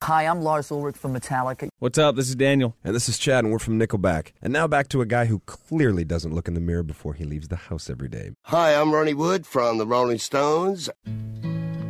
Hi, I'm Lars Ulrich from Metallica. What's up? This is Daniel. And this is Chad, and we're from Nickelback. And now back to a guy who clearly doesn't look in the mirror before he leaves the house every day. Hi, I'm Ronnie Wood from the Rolling Stones.